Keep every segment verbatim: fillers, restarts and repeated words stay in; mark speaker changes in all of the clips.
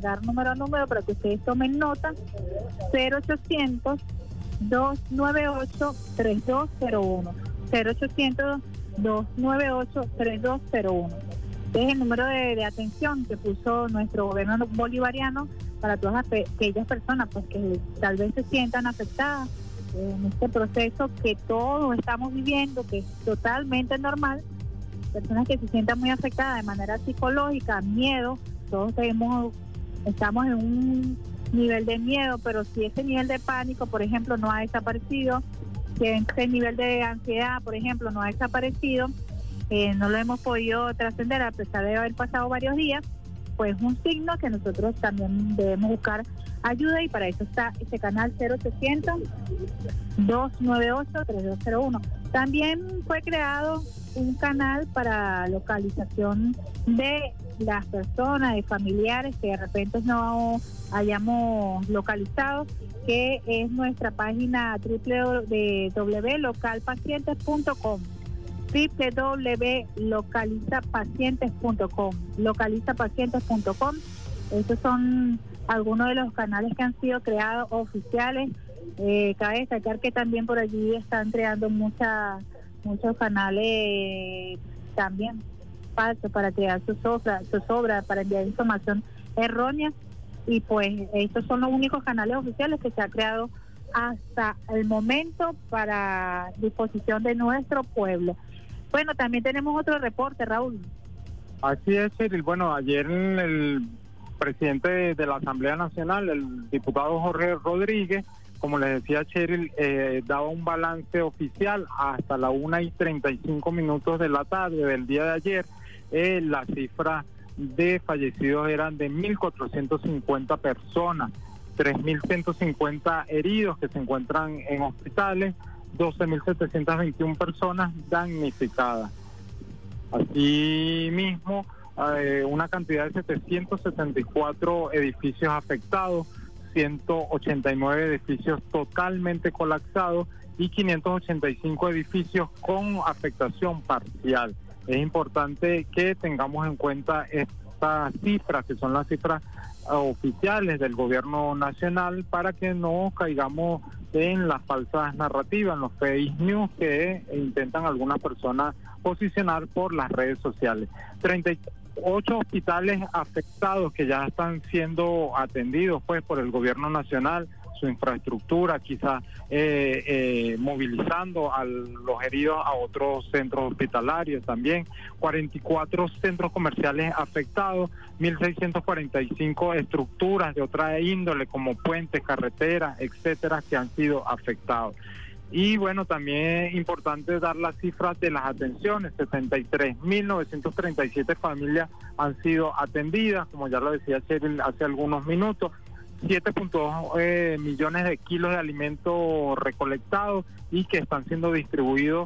Speaker 1: dar número a número para que ustedes tomen nota. Cero ochocientos, dos nueve ocho, tres dos cero uno. cero ochocientos, dos nueve ocho, tres dos cero uno. Este es el número de, de atención que puso nuestro gobierno bolivariano para todas aquellas personas pues que tal vez se sientan afectadas en este proceso que todos estamos viviendo, que es totalmente normal. Personas que se sientan muy afectadas de manera psicológica, miedo, todos tenemos, estamos en un nivel de miedo, pero si ese nivel de pánico, por ejemplo, no ha desaparecido, si ese nivel de ansiedad, por ejemplo, no ha desaparecido, eh, no lo hemos podido trascender a pesar de haber pasado varios días, pues un signo que nosotros también debemos buscar ayuda, y para eso está este canal cero ochocientos, dos nueve ocho, tres dos cero uno. También fue creado un canal para localización de las personas, de familiares que de repente no hayamos localizado, que es nuestra página doble u doble u doble u punto local pacientes punto com, doble u doble u doble u punto localiza pacientes punto com, localiza pacientes punto com. Estos son algunos de los canales que han sido creados oficiales. Eh, cabe destacar que también por allí están creando muchas muchos canales también falsos para crear sus obras, sus obras, para enviar información errónea, y pues estos son los únicos canales oficiales que se ha creado hasta el momento para disposición de nuestro pueblo. Bueno, también tenemos otro reporte, Raúl.
Speaker 2: Así es, Cheryl. Bueno, ayer el presidente de la Asamblea Nacional, el diputado Jorge Rodríguez, como les decía Cheryl, eh, daba un balance oficial hasta la una y treinta y cinco minutos de la tarde del día de ayer. Eh, la cifra de fallecidos eran de mil cuatrocientos cincuenta personas, tres mil ciento cincuenta heridos que se encuentran en hospitales, doce mil setecientas veintiuna personas damnificadas. Asimismo, eh, una cantidad de setecientos setenta y cuatro edificios afectados, ciento ochenta y nueve edificios totalmente colapsados y quinientos ochenta y cinco edificios con afectación parcial. Es importante que tengamos en cuenta estas cifras, que son las cifras oficiales del gobierno nacional, para que no caigamos en las falsas narrativas, en los fake news que intentan algunas personas posicionar por las redes sociales. treinta y ocho hospitales afectados que ya están siendo atendidos pues por el gobierno nacional, su infraestructura, quizás eh, eh, movilizando a los heridos a otros centros hospitalarios también. cuarenta y cuatro centros comerciales afectados, mil seiscientas cuarenta y cinco estructuras de otra índole como puentes, carreteras, etcétera, que han sido afectados. Y bueno, también es importante dar las cifras de las atenciones. setenta y tres mil novecientas treinta y siete familias han sido atendidas, como ya lo decía Cheryl hace algunos minutos. siete punto dos eh, millones de kilos de alimentos recolectados y que están siendo distribuidos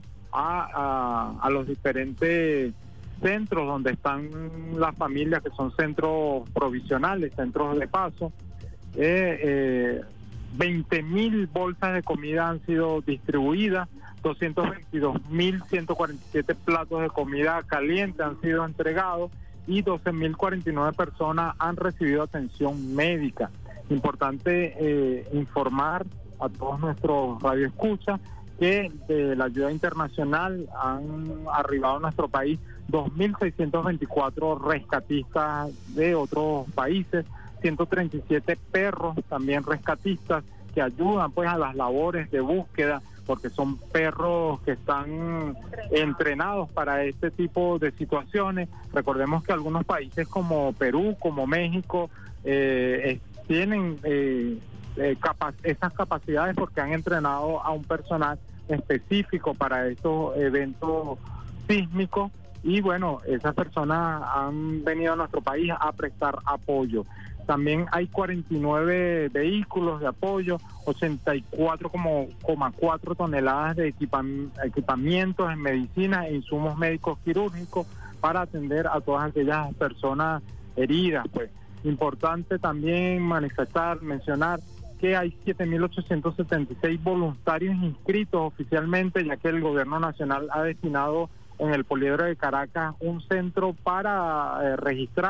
Speaker 2: a, a, a los diferentes centros donde están las familias, que son centros provisionales, centros de paso. Eh, eh, veinte mil bolsas de comida han sido distribuidas, doscientos veintidós mil ciento cuarenta y siete platos de comida caliente han sido entregados y doce mil cuarenta y nueve personas han recibido atención médica. Importante eh, informar a todos nuestros radioescuchas que de la ayuda internacional han arribado a nuestro país dos mil seiscientos veinticuatro rescatistas de otros países, ciento treinta y siete perros también rescatistas que ayudan pues a las labores de búsqueda, porque son perros que están entrenados para este tipo de situaciones. Recordemos que algunos países como Perú, como México, eh, tienen eh, eh, capa- esas capacidades porque han entrenado a un personal específico para estos eventos sísmicos, y bueno, esas personas han venido a nuestro país a prestar apoyo. También hay cuarenta y nueve vehículos de apoyo, ochenta y cuatro coma cuatro toneladas de equipam- equipamientos en medicina e insumos médicos quirúrgicos para atender a todas aquellas personas heridas. Pues importante también manifestar, mencionar que hay siete mil ochocientos setenta y seis voluntarios inscritos oficialmente, ya que el gobierno nacional ha destinado en el Poliedro de Caracas un centro para eh, registrar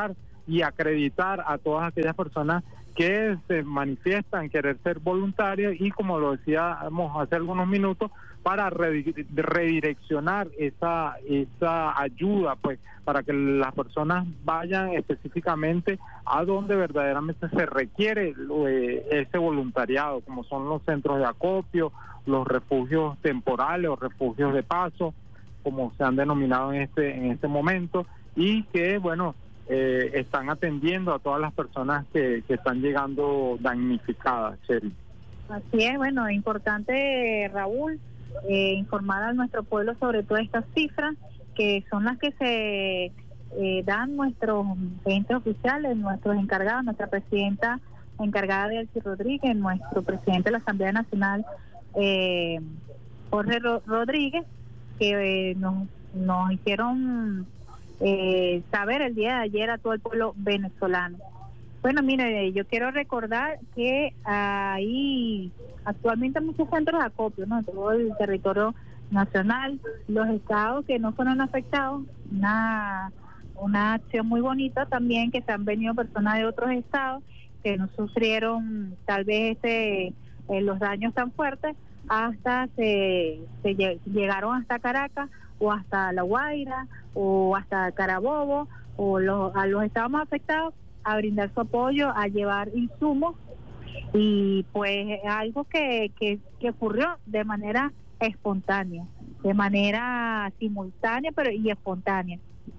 Speaker 2: y acreditar a todas aquellas personas que se manifiestan querer ser voluntarios y, como lo decíamos hace algunos minutos, para redireccionar esa esa ayuda, pues, para que las personas vayan específicamente a donde verdaderamente se requiere eh, ese voluntariado, como son los centros de acopio, los refugios temporales o refugios de paso, como se han denominado en este en este momento, y que, bueno, eh, están atendiendo a todas las personas que, que están llegando damnificadas, Cheri.
Speaker 1: Así es, bueno, importante, Raúl, eh, informar a nuestro pueblo sobre todas estas cifras, que son las que se eh, dan nuestros entes oficiales, nuestros encargados, nuestra presidenta encargada de Elsie Rodríguez, nuestro presidente de la Asamblea Nacional, eh, Jorge Ro- Rodríguez, que eh, nos, nos hicieron eh, saber el día de ayer a todo el pueblo venezolano. Bueno, mire, yo quiero recordar que hay actualmente muchos centros de acopio, ¿no?, en todo el territorio nacional. Los estados que no fueron afectados, una, una acción muy bonita también, que se han venido personas de otros estados que no sufrieron tal vez este eh, los daños tan fuertes, hasta se, se llegaron hasta Caracas o hasta La Guaira o hasta Carabobo o los, a los estados más afectados, a brindar su apoyo, a llevar insumos, y pues algo que, que, que ocurrió de manera espontánea, de manera simultánea pero y espontánea.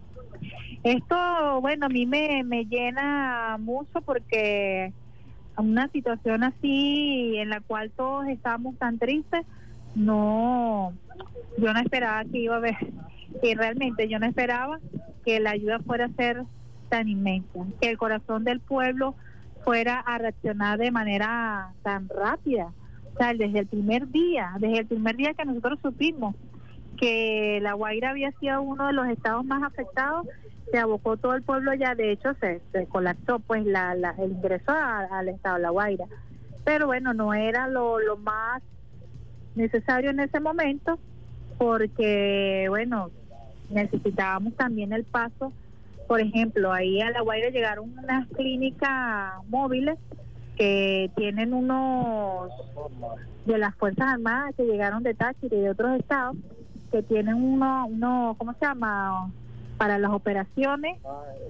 Speaker 1: Esto, bueno, a mí me, me llena mucho, porque una situación así en la cual todos estábamos tan tristes, no, yo no esperaba que iba a haber, que realmente yo no esperaba que la ayuda fuera a ser tan inmensa, que el corazón del pueblo fuera a reaccionar de manera tan rápida. O sea, desde el primer día, desde el primer día que nosotros supimos que La Guaira había sido uno de los estados más afectados, se abocó todo el pueblo allá. De hecho, se, se colapsó pues la, la, el ingreso a, al estado de La Guaira. Pero bueno, no era lo, lo más necesario en ese momento, porque bueno, necesitábamos también el paso. Por ejemplo, ahí a La Guaira llegaron unas clínicas móviles que tienen unos de las Fuerzas Armadas, que llegaron de Táchira y de otros estados, que tienen uno, uno ¿cómo se llama?, para las operaciones,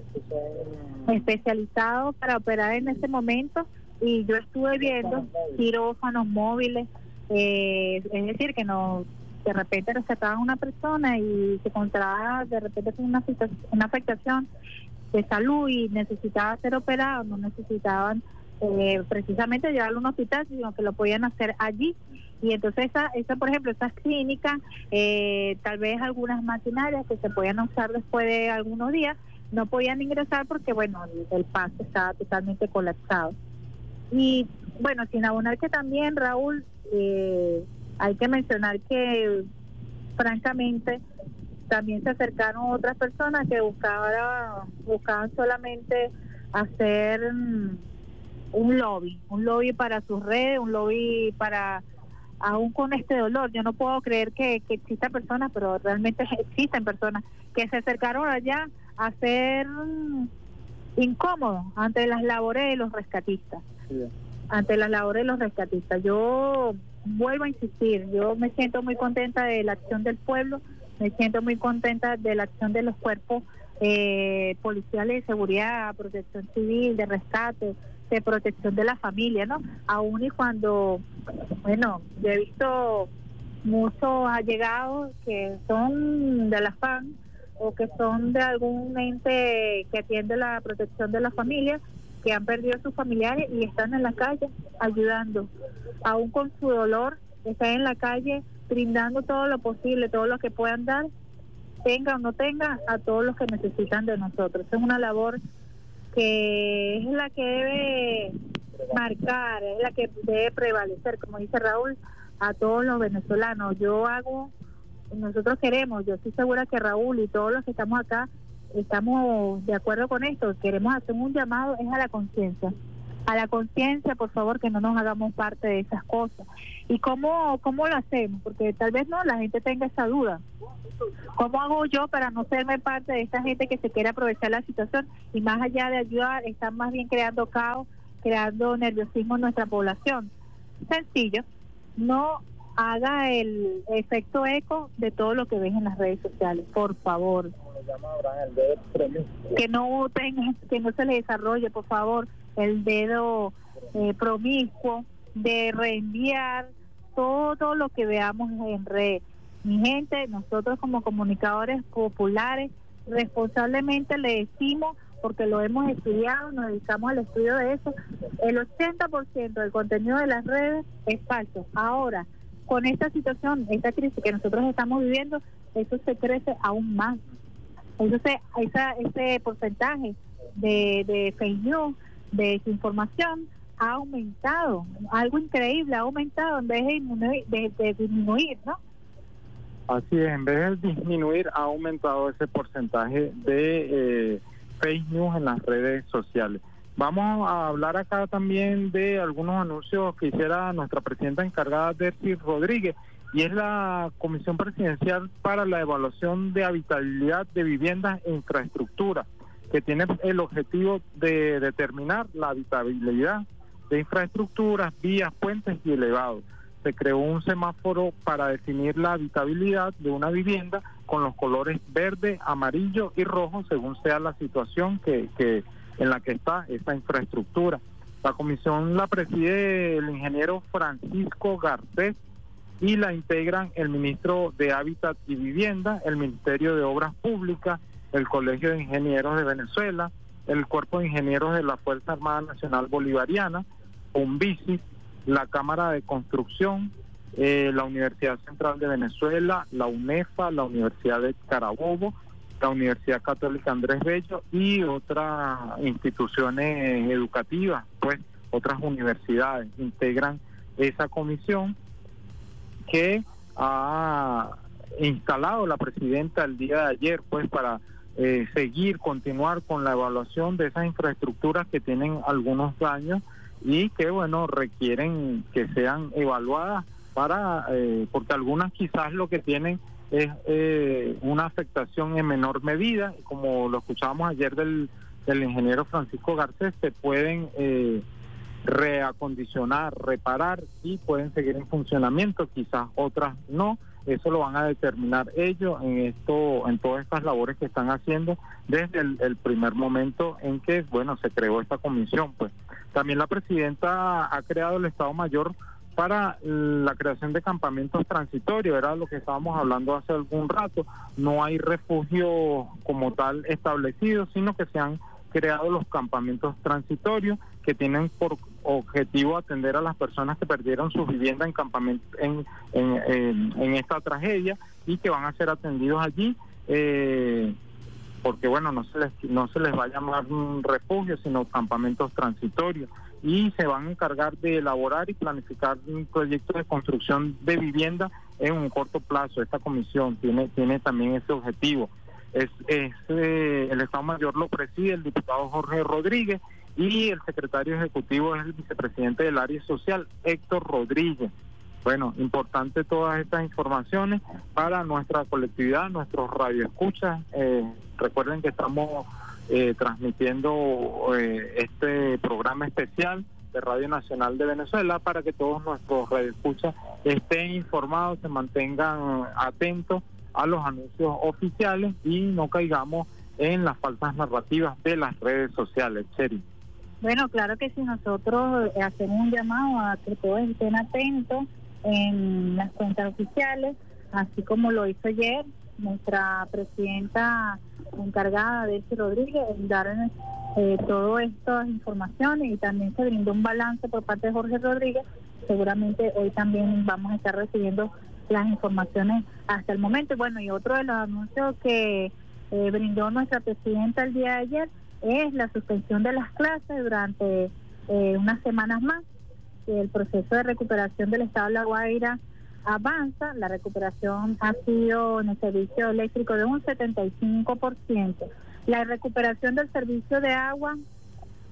Speaker 1: especializados para operar en ese momento. Y yo estuve viendo quirófanos móviles, eh, es decir, que no, de repente rescataban a una persona y se encontraba de repente con una, una afectación de salud y necesitaba ser operado, no necesitaban eh, precisamente llevarlo a un hospital, sino que lo podían hacer allí. Y entonces esa, esa por ejemplo, esas clínicas, eh, tal vez algunas maquinarias que se podían usar después de algunos días, no podían ingresar porque, bueno, el, el paso estaba totalmente colapsado. Y bueno, sin abonar que también, Raúl, eh, hay que mencionar que francamente también se acercaron otras personas que buscaban, buscaban solamente hacer um, un lobby, un lobby para sus redes, un lobby para, aún con este dolor, yo no puedo creer que, que existan personas, pero realmente existen personas que se acercaron allá a ser um, incómodos ante las labores de los rescatistas. Sí. Ante las labores de los rescatistas. Yo vuelvo a insistir, yo me siento muy contenta de la acción del pueblo, me siento muy contenta de la acción de los cuerpos eh, policiales de seguridad, protección civil, de rescate, de protección de la familia, ¿no? Aún y cuando, bueno, yo he visto muchos allegados que son de la F A N o que son de algún ente que atiende la protección de la familia, que han perdido a sus familiares y están en la calle ayudando, aún con su dolor, están en la calle brindando todo lo posible, todo lo que puedan dar, tenga o no tenga, a todos los que necesitan de nosotros. Es una labor que es la que debe marcar, es la que debe prevalecer, como dice Raúl, a todos los venezolanos. Yo hago, nosotros queremos, yo estoy segura que Raúl y todos los que estamos acá estamos de acuerdo con esto, queremos hacer un llamado, es a la conciencia, a la conciencia, por favor, que no nos hagamos parte de esas cosas. ¿Y cómo, cómo lo hacemos? Porque tal vez no la gente tenga esa duda. ¿Cómo hago yo para no serme parte de esta gente que se quiere aprovechar la situación y más allá de ayudar, están más bien creando caos, creando nerviosismo en nuestra población? Sencillo, no haga el efecto eco de todo lo que ves en las redes sociales, por favor. Que no tenga, que no se le desarrolle, por favor, el dedo eh, promiscuo de reenviar todo, todo lo que veamos en red. Mi gente, nosotros como comunicadores populares responsablemente le decimos, porque lo hemos estudiado, nos dedicamos al estudio de eso, el ochenta por ciento del contenido de las redes es falso. Ahora, con esta situación, esta crisis que nosotros estamos viviendo, eso se crece aún más. Entonces, esa, ese porcentaje de, de fake news, de desinformación, ha aumentado, algo increíble, ha aumentado en vez de disminuir, de, de disminuir, ¿no?
Speaker 2: Así es, en vez de disminuir, ha aumentado ese porcentaje de eh, fake news en las redes sociales. Vamos a hablar acá también de algunos anuncios que hiciera nuestra presidenta encargada, Delcy Rodríguez, y es la Comisión Presidencial para la Evaluación de Habitabilidad de Viviendas e Infraestructura, que tiene el objetivo de determinar la habitabilidad de infraestructuras, vías, puentes y elevados. Se creó un semáforo para definir la habitabilidad de una vivienda con los colores verde, amarillo y rojo, según sea la situación que, que en la que está esa infraestructura. La comisión la preside el ingeniero Francisco Garcés y la integran el ministro de Hábitat y Vivienda, el Ministerio de Obras Públicas, el Colegio de Ingenieros de Venezuela, el Cuerpo de Ingenieros de la Fuerza Armada Nacional Bolivariana, UNVICI, la Cámara de Construcción, eh, la Universidad Central de Venezuela, la UNEFA, la Universidad de Carabobo, la Universidad Católica Andrés Bello y otras instituciones educativas, pues otras universidades integran esa comisión que ha instalado la presidenta el día de ayer, pues para eh, seguir, continuar con la evaluación de esas infraestructuras que tienen algunos daños y que, bueno, requieren que sean evaluadas para, eh, porque algunas quizás lo que tienen es eh, una afectación en menor medida, como lo escuchábamos ayer del, del ingeniero Francisco Garcés, se pueden eh, reacondicionar, reparar y pueden seguir en funcionamiento, quizás otras no. Eso lo van a determinar ellos en esto, en todas estas labores que están haciendo desde el, el primer momento en que, bueno, se creó esta comisión. Pues también la presidenta ha creado el Estado Mayor para la creación de campamentos transitorios, era lo que estábamos hablando hace algún rato. No hay refugio como tal establecido, sino que se han creado los campamentos transitorios que tienen por objetivo atender a las personas que perdieron su vivienda en campamento en, en, en, en esta tragedia y que van a ser atendidos allí, eh, porque bueno, no se les no se les va a llamar un refugio, sino campamentos transitorios, y se van a encargar de elaborar y planificar un proyecto de construcción de vivienda en un corto plazo. Esta comisión tiene tiene también ese objetivo. Es, es eh, el Estado Mayor lo preside el diputado Jorge Rodríguez y el secretario ejecutivo es el vicepresidente del área social, Héctor Rodríguez. Bueno, importante todas estas informaciones para nuestra colectividad, nuestros radioescuchas. Eh, recuerden que estamos eh, transmitiendo eh, este programa especial de Radio Nacional de Venezuela para que todos nuestros radioescuchas estén informados, se mantengan atentos a los anuncios oficiales y no caigamos en las falsas narrativas de las redes sociales. Cheri.
Speaker 1: Bueno, claro que sí, nosotros hacemos un llamado a que todos estén atentos en las cuentas oficiales, así como lo hizo ayer nuestra presidenta encargada, Delcy Rodríguez, en dar eh, todas estas informaciones, y también se brindó un balance por parte de Jorge Rodríguez. Seguramente hoy también vamos a estar recibiendo las informaciones hasta el momento. Bueno, y otro de los anuncios que eh, brindó nuestra presidenta el día de ayer es la suspensión de las clases durante eh, unas semanas más. El proceso de recuperación del estado de La Guaira avanza. La recuperación ha sido en el servicio eléctrico de un setenta y cinco por ciento. La recuperación del servicio de agua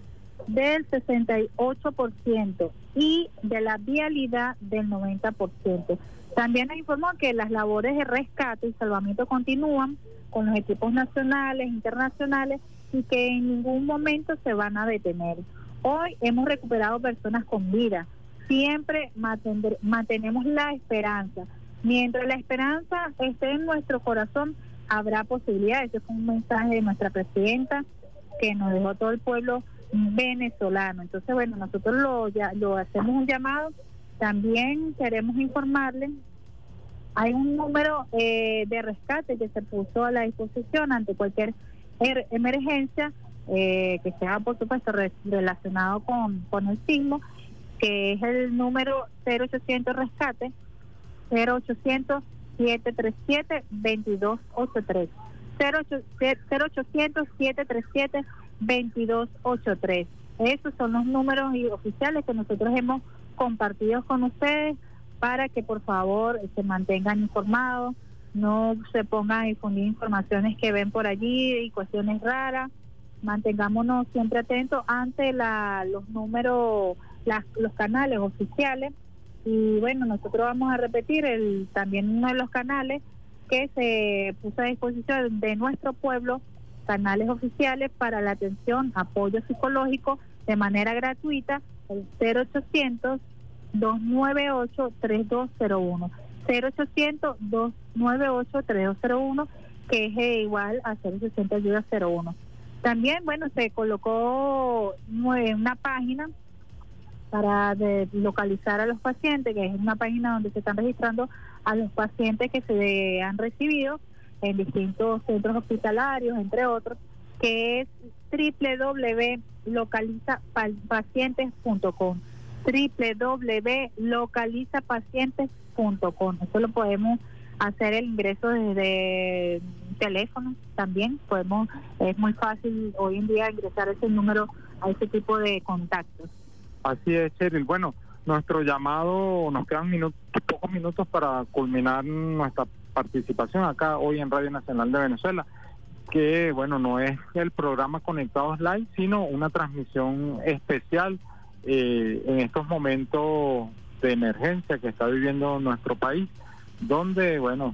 Speaker 1: del sesenta y ocho por ciento y de la vialidad del noventa por ciento. También nos informó que las labores de rescate y salvamento continúan con los equipos nacionales, internacionales, y que en ningún momento se van a detener. Hoy hemos recuperado personas con vida. Siempre mantener, mantenemos la esperanza. Mientras la esperanza esté en nuestro corazón, habrá posibilidades. Ese fue un mensaje de nuestra presidenta que nos dejó todo el pueblo venezolano. Entonces, bueno, nosotros lo, ya, lo hacemos un llamado. También queremos informarles, hay un número eh, de rescate que se puso a la disposición ante cualquier er- emergencia eh, que sea, por supuesto, re- relacionado con, con el sismo, que es el número cero ochocientos rescate, cero ochocientos siete tres siete dos dos ocho tres, cero ochocientos siete tres siete dos dos ocho tres. Esos son los números oficiales que nosotros hemos compartido con ustedes para que por favor se mantengan informados, no se pongan a difundir informaciones que ven por allí y cuestiones raras. Mantengámonos siempre atentos ante la, los números, las, los canales oficiales. Y bueno, nosotros vamos a repetir el también uno de los canales que se puso a disposición de nuestro pueblo, canales oficiales para la atención, apoyo psicológico de manera gratuita, el cero ochocientos dos nueve ocho tres dos cero uno, cero ochocientos dos nueve ocho tres dos cero uno, que es eh, igual a cero sesenta ayuda cero uno. También, bueno, se colocó una página para de localizar a los pacientes, que es una página donde se están registrando a los pacientes que se han recibido en distintos centros hospitalarios, entre otros, que es doble u doble u doble u punto localiza pacientes punto com, doble u doble u doble u punto localiza pacientes punto com. Eso lo podemos hacer el ingreso desde teléfono también, podemos, es muy fácil hoy en día ingresar ese número a ese tipo de contactos.
Speaker 2: Así es, Cheryl. Bueno, nuestro llamado, nos quedan minutos, pocos minutos para culminar nuestra participación acá hoy en Radio Nacional de Venezuela, que bueno, no es el programa Conectados Live, sino una transmisión especial eh, en estos momentos de emergencia que está viviendo nuestro país, donde bueno,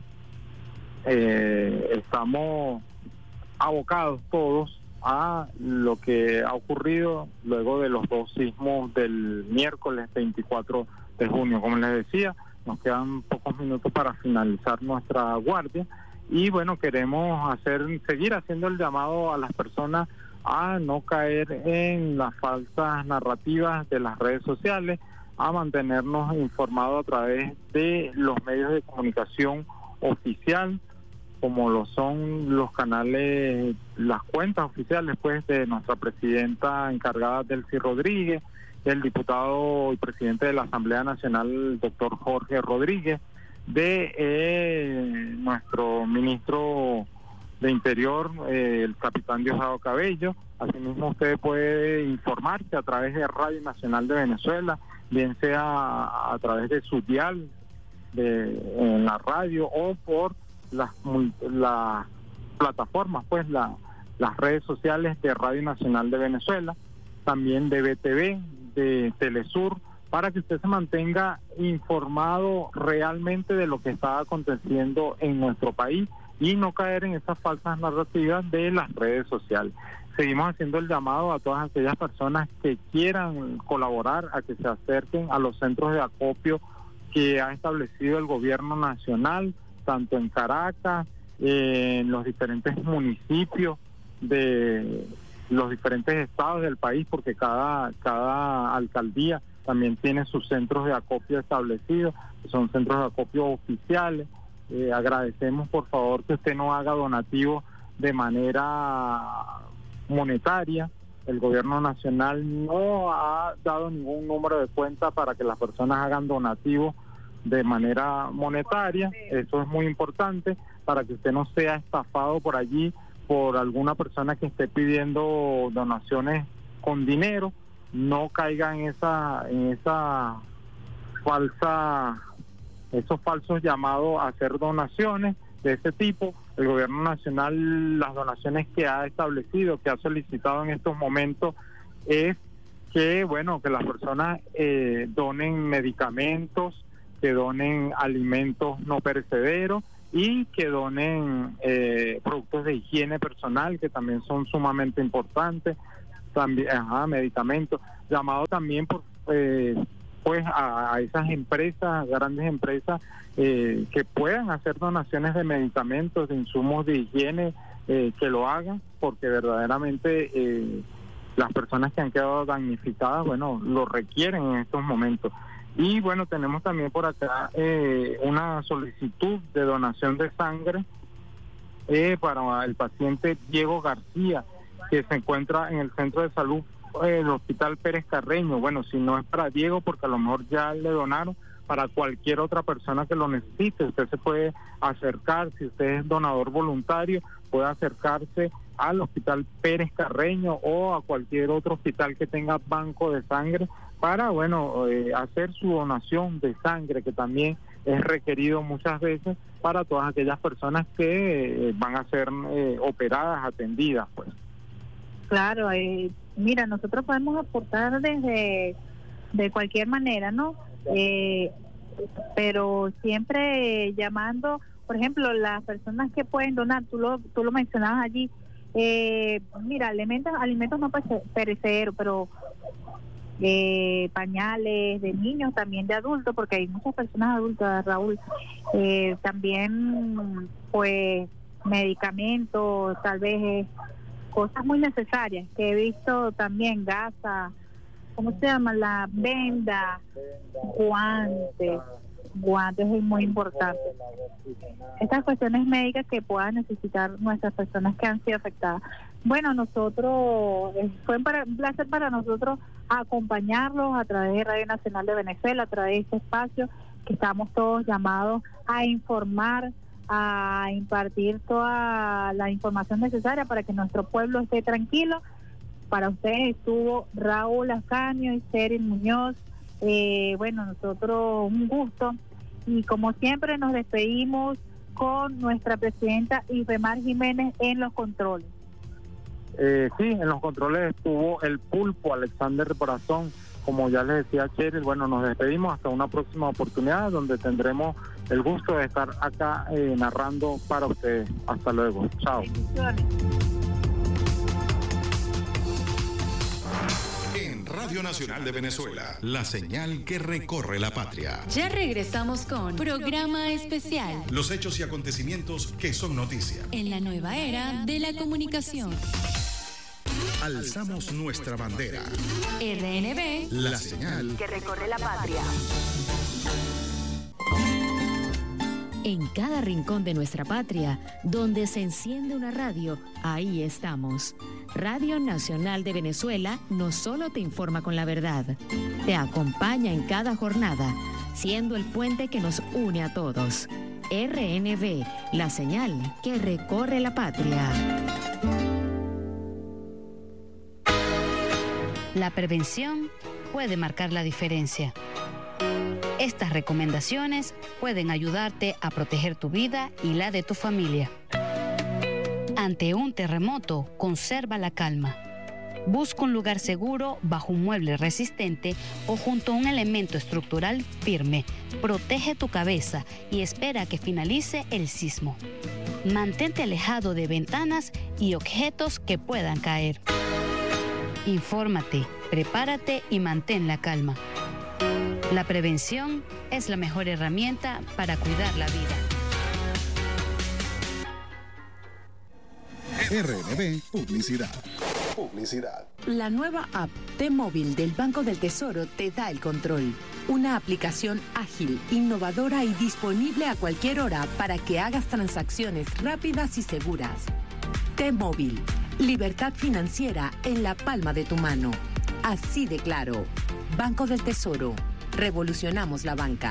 Speaker 2: eh, estamos abocados todos a lo que ha ocurrido luego de los dos sismos del miércoles veinticuatro de junio. Como les decía, nos quedan pocos minutos para finalizar nuestra guardia y bueno, queremos hacer seguir haciendo el llamado a las personas a no caer en las falsas narrativas de las redes sociales, a mantenernos informados a través de los medios de comunicación oficial, como lo son los canales, las cuentas oficiales pues de nuestra presidenta encargada Delcy Rodríguez, del diputado y presidente de la Asamblea Nacional, el doctor Jorge Rodríguez, de eh, nuestro ministro de Interior, eh, el capitán Diosdado Cabello. Asimismo, usted puede informarse a través de Radio Nacional de Venezuela, bien sea a, a través de su dial de, en la radio o por las, las plataformas, pues la, las redes sociales de Radio Nacional de Venezuela, también de B T V, de Telesur, para que usted se mantenga informado realmente de lo que está aconteciendo en nuestro país y no caer en esas falsas narrativas de las redes sociales. Seguimos haciendo el llamado a todas aquellas personas que quieran colaborar a que se acerquen a los centros de acopio que ha establecido el gobierno nacional, tanto en Caracas, eh, en los diferentes municipios de los diferentes estados del país, porque cada, cada alcaldía también tiene sus centros de acopio establecidos, que son centros de acopio oficiales. Eh, agradecemos por favor que usted no haga donativos de manera monetaria. El gobierno nacional no ha dado ningún número de cuenta para que las personas hagan donativos de manera monetaria. Eso es muy importante para que usted no sea estafado por allí por alguna persona que esté pidiendo donaciones con dinero. No caiga en esa en esa falsa esos falsos llamados a hacer donaciones de ese tipo. El gobierno nacional, las donaciones que ha establecido, que ha solicitado en estos momentos, es que, bueno, que las personas eh, donen medicamentos, que donen alimentos no perecederos y que donen eh, productos de higiene personal, que también son sumamente importantes, también, ajá, medicamentos. Llamado también por eh, pues a, a esas empresas, grandes empresas, eh, que puedan hacer donaciones de medicamentos, de insumos de higiene, eh, que lo hagan, porque verdaderamente eh, las personas que han quedado damnificadas, bueno, lo requieren en estos momentos. Y bueno, tenemos también por acá eh, una solicitud de donación de sangre eh, para el paciente Diego García, que se encuentra en el centro de salud del eh, Hospital Pérez Carreño. Bueno, si no es para Diego, porque a lo mejor ya le donaron, para cualquier otra persona que lo necesite. Usted se puede acercar, si usted es donador voluntario, puede acercarse al Hospital Pérez Carreño o a cualquier otro hospital que tenga banco de sangre para, bueno, eh, hacer su donación de sangre, que también es requerido muchas veces para todas aquellas personas que eh, van a ser eh, operadas, atendidas, pues.
Speaker 1: Claro, eh, mira, nosotros podemos aportar desde de cualquier manera, ¿no? Eh, pero siempre llamando, por ejemplo, las personas que pueden donar, tú lo, tú lo mencionabas allí, eh, mira, alimentos, alimentos no perecederos, pero eh, pañales de niños, también de adultos, porque hay muchas personas adultas, Raúl, eh, también pues medicamentos, tal vez eh, cosas muy necesarias que he visto también, gasa, ¿cómo se llama? La venda, guantes, guantes es muy importante. Estas cuestiones médicas que puedan necesitar nuestras personas que han sido afectadas. Bueno, nosotros, fue un placer para nosotros acompañarlos a través de Radio Nacional de Venezuela, a través de este espacio que estamos todos llamados a informar, a impartir toda la información necesaria para que nuestro pueblo esté tranquilo. Para ustedes estuvo Raúl Ascanio y Sheryl Muñoz. Eh, bueno, nosotros un gusto. Y como siempre nos despedimos con nuestra presidenta Ifemar Jiménez en los controles.
Speaker 2: Eh, sí, en los controles estuvo el pulpo Alexander Corazón. Como ya les decía Sheryl, bueno, nos despedimos hasta una próxima oportunidad donde tendremos el gusto de estar acá eh, narrando para ustedes. Hasta luego. Chao.
Speaker 1: Bendiciones.
Speaker 3: En Radio Nacional de Venezuela, la señal que recorre la patria.
Speaker 4: Ya regresamos con Programa Especial.
Speaker 3: Los hechos y acontecimientos que son noticia.
Speaker 4: En la nueva era de la comunicación.
Speaker 3: Alzamos nuestra bandera.
Speaker 4: R N B,
Speaker 3: la señal
Speaker 4: que recorre la patria. En cada rincón de nuestra patria, donde se enciende una radio, ahí estamos. Radio Nacional de Venezuela no solo te informa con la verdad, te acompaña en cada jornada, siendo el puente que nos une a todos. R N B, la señal que recorre la patria.
Speaker 5: La prevención puede marcar la diferencia. Estas recomendaciones pueden ayudarte a proteger tu vida y la de tu familia. Ante un terremoto, conserva la calma. Busca un lugar seguro bajo un mueble resistente o junto a un elemento estructural firme. Protege tu cabeza y espera a que finalice el sismo. Mantente alejado de ventanas y objetos que puedan caer. Infórmate, prepárate y mantén la calma. La prevención es la mejor herramienta para cuidar la vida.
Speaker 3: R N B Publicidad. Publicidad.
Speaker 6: La nueva app T-Móvil del Banco del Tesoro te da el control. Una aplicación ágil, innovadora y disponible a cualquier hora para que hagas transacciones rápidas y seguras. T-Móvil. Libertad financiera en la palma de tu mano. Así de claro. Banco del Tesoro. Revolucionamos la banca.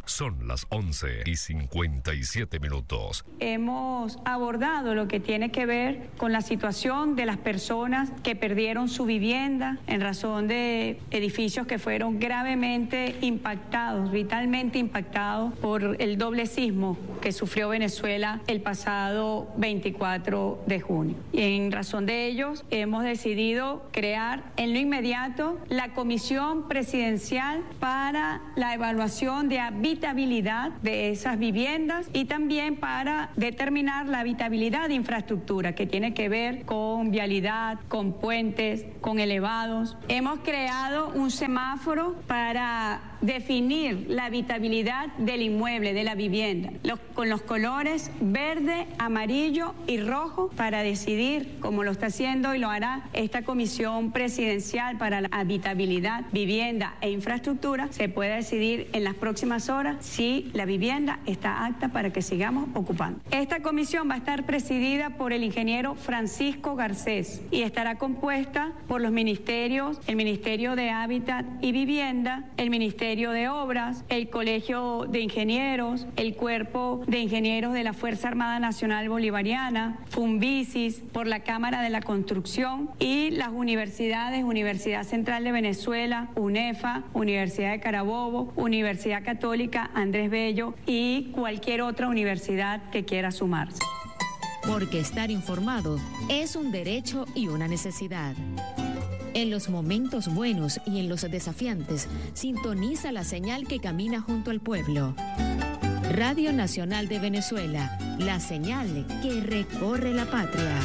Speaker 7: Son las once y cincuenta y siete minutos.
Speaker 8: Hemos abordado lo que tiene que ver con la situación de las personas que perdieron su vivienda en razón de edificios que fueron gravemente impactados, vitalmente impactados por el doble sismo que sufrió Venezuela el pasado veinticuatro de junio. Y en razón de ellos hemos decidido crear en lo inmediato la Comisión Presidencial para la evaluación de habitabilidad de esas viviendas y también para determinar la habitabilidad de infraestructura que tiene que ver con vialidad, con puentes, con elevados. Hemos creado un semáforo para definir la habitabilidad del inmueble, de la vivienda, los, con los colores verde, amarillo y rojo para decidir, como lo está haciendo y lo hará esta Comisión Presidencial para la Habitabilidad, Vivienda e Infraestructura, se puede decidir en las próximas horas si la vivienda está apta para que sigamos ocupando. Esta comisión va a estar presidida por el ingeniero Francisco Garcés y estará compuesta por los ministerios, el Ministerio de Hábitat y Vivienda, el Ministerio de Obras, el Colegio de Ingenieros, el Cuerpo de Ingenieros de la Fuerza Armada Nacional Bolivariana, Funvisis, por la Cámara de la Construcción y las universidades, Universidad Central de Venezuela, UNEFA, Universidad de Carabobo, Universidad Católica Andrés Bello y cualquier otra universidad que quiera sumarse.
Speaker 4: Porque estar informado es un derecho y una necesidad. En los momentos buenos y en los desafiantes, sintoniza la señal que camina junto al pueblo. Radio Nacional de Venezuela, la señal que recorre la patria.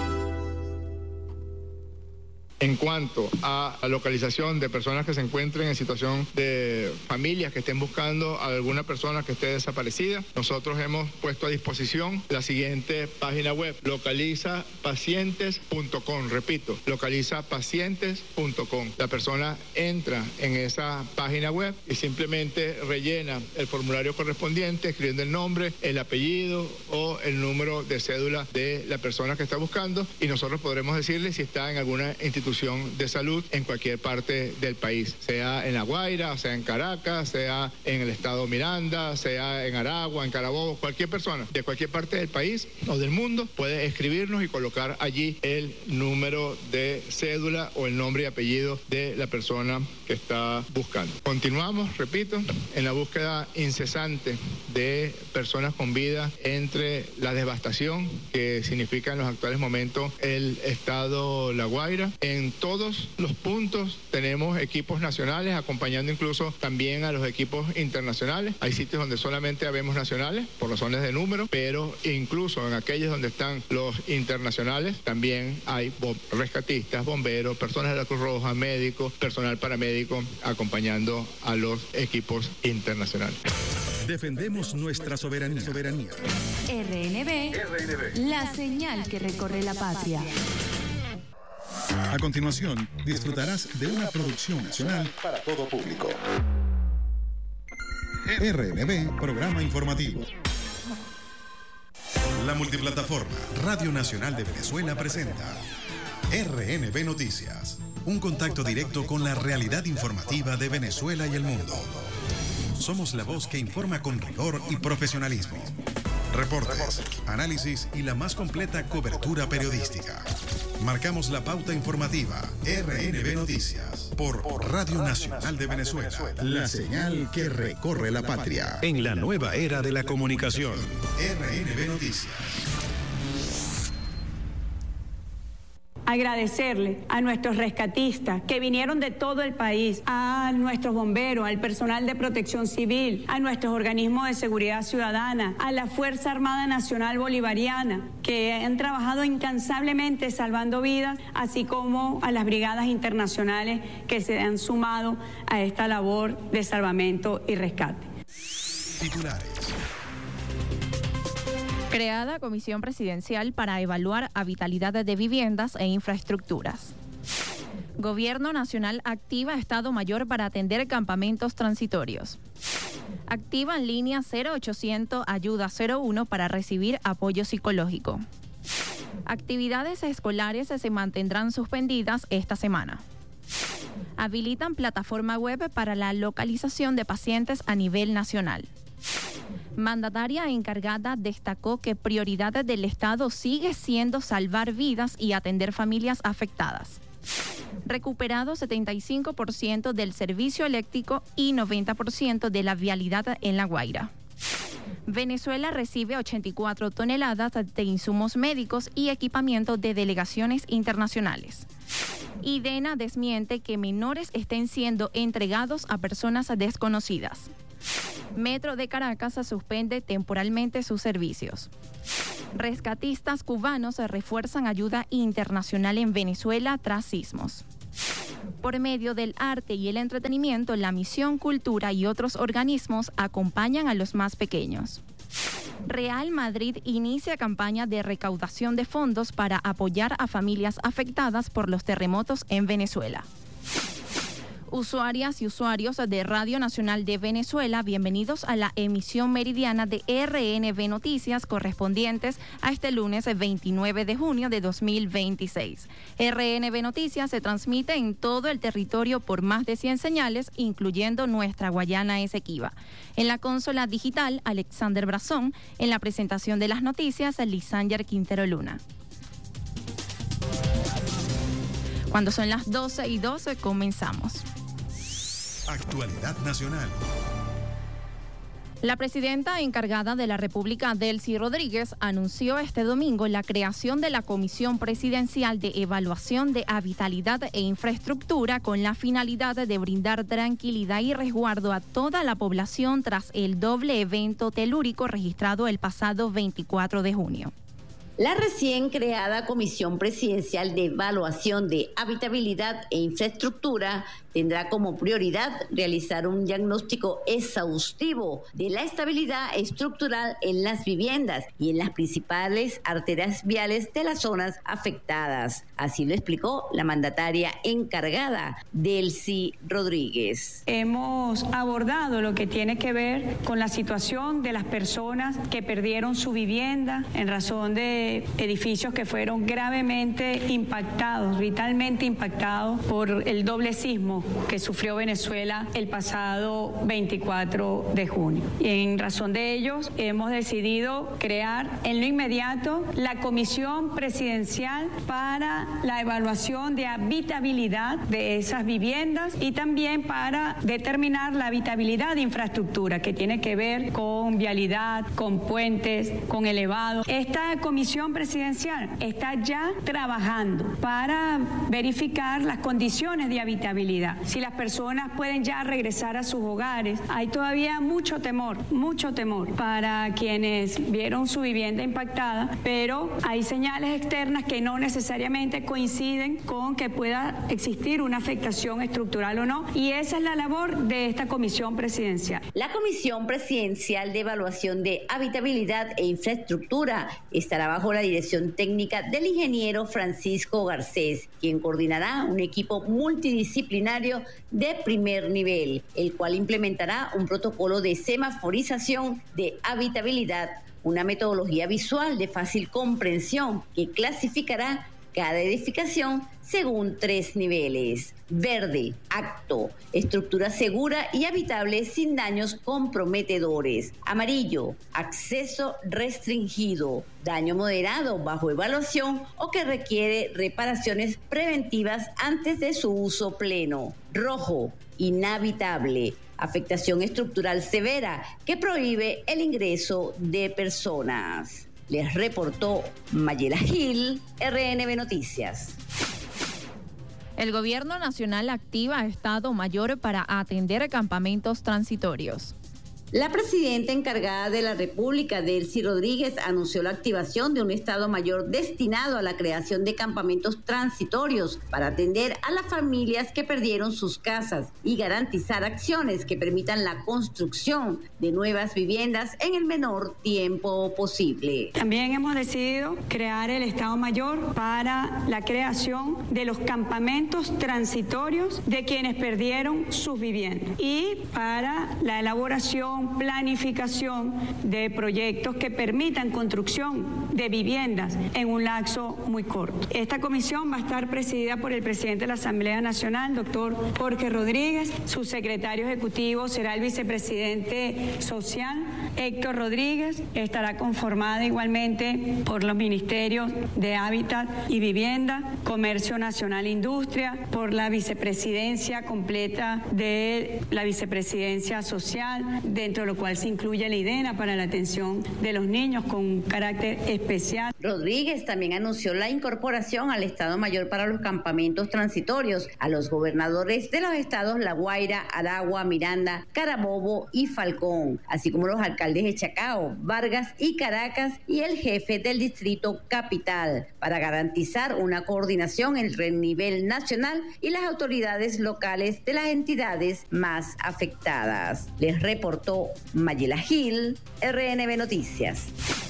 Speaker 9: En cuanto a la localización de personas que se encuentren en situación de familias que estén buscando a alguna persona que esté desaparecida, nosotros hemos puesto a disposición la siguiente página web, localiza pacientes punto com. Repito, localiza pacientes punto com. La persona entra en esa página web y simplemente rellena el formulario correspondiente, escribiendo el nombre, el apellido o el número de cédula de la persona que está buscando y nosotros podremos decirle si está en alguna institución de salud en cualquier parte del país, sea en La Guaira, sea en Caracas, sea en el estado Miranda, sea en Aragua, en Carabobo, cualquier persona de cualquier parte del país o del mundo puede escribirnos y colocar allí el número de cédula o el nombre y apellido de la persona que está buscando. Continuamos, repito, en la búsqueda incesante de personas con vida entre la devastación que significa en los actuales momentos el estado La Guaira. En todos los puntos tenemos equipos nacionales acompañando incluso también a los equipos internacionales. Hay sitios donde solamente habemos nacionales por razones de número, pero incluso en aquellos donde están los internacionales también hay rescatistas, bomberos, personas de la Cruz Roja, médicos, personal paramédico acompañando a los equipos internacionales.
Speaker 3: Defendemos nuestra soberanía. soberanía.
Speaker 10: R N B, R N B, la señal que recorre la patria.
Speaker 3: A continuación, disfrutarás de una producción nacional para todo público. R N B, programa informativo. La multiplataforma Radio Nacional de Venezuela presenta R N B Noticias, un contacto directo con la realidad informativa de Venezuela y el mundo. Somos la voz que informa con rigor y profesionalismo. Reportes, análisis y la más completa cobertura periodística. Marcamos la pauta informativa R N B Noticias por Radio Nacional de Venezuela, la señal que recorre la patria. En la nueva era de la comunicación. R N B Noticias.
Speaker 8: Agradecerle a nuestros rescatistas que vinieron de todo el país, a nuestros bomberos, al personal de protección civil, a nuestros organismos de seguridad ciudadana, a la Fuerza Armada Nacional Bolivariana, que han trabajado incansablemente salvando vidas, así como a las brigadas internacionales que se han sumado a esta labor de salvamento y rescate.
Speaker 3: Titulares.
Speaker 11: Creada Comisión Presidencial para evaluar habitabilidad de viviendas e infraestructuras. Gobierno Nacional activa Estado Mayor para atender campamentos transitorios. Activan línea cero ochocientos Ayuda cero uno para recibir apoyo psicológico. Actividades escolares se mantendrán suspendidas esta semana. Habilitan plataforma web para la localización de pacientes a nivel nacional. Mandataria encargada destacó que prioridad del Estado sigue siendo salvar vidas y atender familias afectadas. Recuperado setenta y cinco por ciento del servicio eléctrico y noventa por ciento de la vialidad en La Guaira. Venezuela recibe ochenta y cuatro toneladas de insumos médicos y equipamiento de delegaciones internacionales. IDENA desmiente que menores estén siendo entregados a personas desconocidas. Metro de Caracas suspende temporalmente sus servicios. Rescatistas cubanos refuerzan ayuda internacional en Venezuela tras sismos. Por medio del arte y el entretenimiento, la Misión Cultura y otros organismos acompañan a los más pequeños. Real Madrid inicia campaña de recaudación de fondos para apoyar a familias afectadas por los terremotos en Venezuela. Usuarias y usuarios de Radio Nacional de Venezuela, bienvenidos a la emisión meridiana de R N V Noticias correspondientes a este lunes veintinueve de junio de dos mil veintiséis. R N V Noticias se transmite en todo el territorio por más de cien señales, incluyendo nuestra Guayana Esequiba. En la consola digital, Alexander Brazón. En la presentación de las noticias, Lisander Quintero Luna. Cuando son las doce y doce, comenzamos.
Speaker 3: Actualidad nacional.
Speaker 11: La presidenta encargada de la República, Delcy Rodríguez, anunció este domingo la creación de la Comisión Presidencial de Evaluación de Habitabilidad e Infraestructura con la finalidad de brindar tranquilidad y resguardo a toda la población tras el doble evento telúrico registrado el pasado veinticuatro de junio.
Speaker 12: La recién creada Comisión Presidencial de Evaluación de Habitabilidad e Infraestructura tendrá como prioridad realizar un diagnóstico exhaustivo de la estabilidad estructural en las viviendas y en las principales arterias viales de las zonas afectadas. Así lo explicó la mandataria encargada, Delcy Rodríguez.
Speaker 8: Hemos abordado lo que tiene que ver con la situación de las personas que perdieron su vivienda en razón de edificios que fueron gravemente impactados, vitalmente impactados por el doble sismo que sufrió Venezuela el pasado veinticuatro de junio. Y en razón de ellos hemos decidido crear en lo inmediato la Comisión Presidencial para la evaluación de habitabilidad de esas viviendas y también para determinar la habitabilidad de infraestructura que tiene que ver con vialidad, con puentes, con elevado. Esta Comisión Presidencial está ya trabajando para verificar las condiciones de habitabilidad. Si las personas pueden ya regresar a sus hogares, hay todavía mucho temor, mucho temor para quienes vieron su vivienda impactada, pero hay señales externas que no necesariamente coinciden con que pueda existir una afectación estructural o no, y esa es la labor de esta Comisión Presidencial.
Speaker 12: La Comisión Presidencial de Evaluación de Habitabilidad e Infraestructura estará bajo la dirección técnica del ingeniero Francisco Garcés, quien coordinará un equipo multidisciplinario de primer nivel, el cual implementará un protocolo de semaforización de habitabilidad, una metodología visual de fácil comprensión que clasificará cada edificación según tres niveles: verde, apto, estructura segura y habitable sin daños comprometedores; amarillo, acceso restringido, daño moderado, bajo evaluación o que requiere reparaciones preventivas antes de su uso pleno; rojo, inhabitable, afectación estructural severa que prohíbe el ingreso de personas. Les reportó Mayela Gil, R N V Noticias.
Speaker 11: El Gobierno Nacional activa Estado Mayor para atender campamentos transitorios.
Speaker 12: La presidenta encargada de la República, Delcy Rodríguez, anunció la activación de un Estado Mayor destinado a la creación de campamentos transitorios para atender a las familias que perdieron sus casas y garantizar acciones que permitan la construcción de nuevas viviendas en el menor tiempo posible.
Speaker 8: También hemos decidido crear el Estado Mayor para la creación de los campamentos transitorios de quienes perdieron sus viviendas y para la elaboración con planificación de proyectos que permitan construcción de viviendas en un lapso muy corto. Esta comisión va a estar presidida por el presidente de la Asamblea Nacional, doctor Jorge Rodríguez. Su secretario ejecutivo será el vicepresidente social, Héctor Rodríguez. Estará conformada igualmente por los ministerios de Hábitat y Vivienda, Comercio Nacional e Industria, por la vicepresidencia completa de la vicepresidencia social, dentro de lo cual se incluye la IDENA para la atención de los niños con carácter especial.
Speaker 12: Rodríguez también anunció la incorporación al Estado Mayor para los campamentos transitorios a los gobernadores de los estados La Guaira, Aragua, Miranda, Carabobo y Falcón, así como los alcaldes de Chacao, Vargas y Caracas y el jefe del distrito capital, para garantizar una coordinación entre el nivel nacional y las autoridades locales de las entidades más afectadas. Les reportó Mayela Gil, R N B Noticias.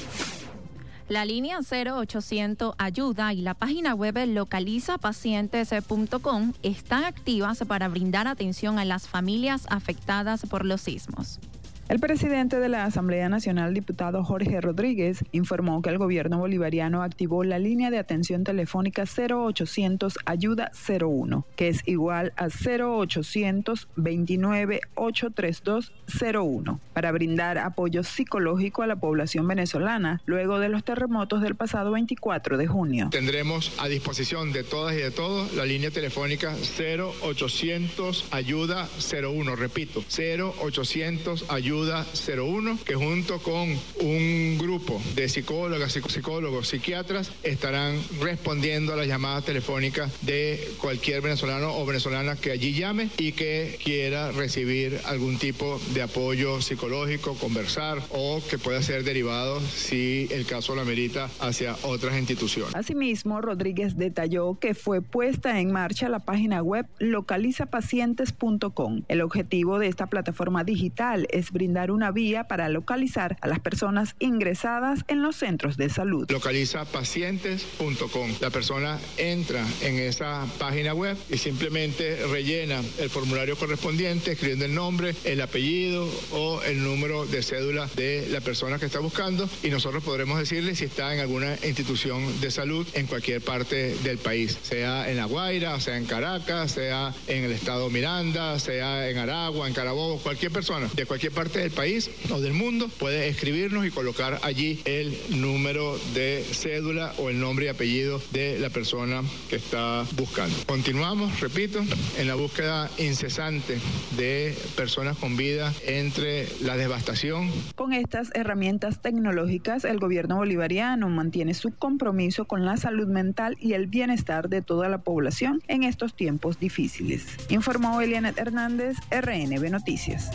Speaker 11: La línea cero ochocientos Ayuda y la página web localiza pacientes punto com están activas para brindar atención a las familias afectadas por los sismos.
Speaker 13: El presidente de la Asamblea Nacional, diputado Jorge Rodríguez, informó que el gobierno bolivariano activó la línea de atención telefónica cero ochocientos Ayuda cero uno, que es igual a cero ochocientos veintinueve ochocientos treinta y dos cero uno, para brindar apoyo psicológico a la población venezolana luego de los terremotos del pasado veinticuatro de junio.
Speaker 9: Tendremos a disposición de todas y de todos la línea telefónica cero ochocientos Ayuda cero uno, repito, cero ochocientos Ayuda cero uno, que junto con un grupo de psicólogas, psicólogos, psiquiatras estarán respondiendo a las llamadas telefónicas de cualquier venezolano o venezolana que allí llame y que quiera recibir algún tipo de apoyo psicológico, conversar o que pueda ser derivado, si el caso lo amerita, hacia otras instituciones.
Speaker 13: Asimismo, Rodríguez detalló que fue puesta en marcha la página web localiza pacientes punto com. El objetivo de esta plataforma digital es brindar una vía para localizar a las personas ingresadas en los centros de salud.
Speaker 9: localiza pacientes punto com. La persona entra en esa página web y simplemente rellena el formulario correspondiente, escribiendo el nombre, el apellido o el número de cédula de la persona que está buscando, y nosotros podremos decirle si está en alguna institución de salud en cualquier parte del país, sea en La Guaira, sea en Caracas, sea en el estado Miranda, sea en Aragua, en Carabobo. Cualquier persona de cualquier parte del país o del mundo puede escribirnos y colocar allí el número de cédula o el nombre y apellido de la persona que está buscando. Continuamos, repito, en la búsqueda incesante de personas con vida entre la devastación.
Speaker 13: Con estas herramientas tecnológicas, el gobierno bolivariano mantiene su compromiso con la salud mental y el bienestar de toda la población en estos tiempos difíciles. Informó Elianet Hernández, R N B Noticias.